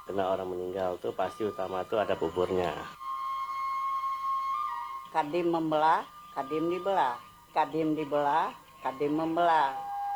Karena orang meninggal tuh pasti utama tuh ada buburnya. Kadim membelah, kadim dibelah. Kadim dibelah, kadim membelah.